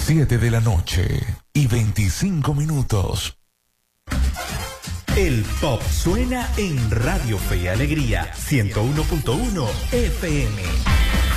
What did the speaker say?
7:25. El pop suena en Radio Fe y Alegría 101.1 FM.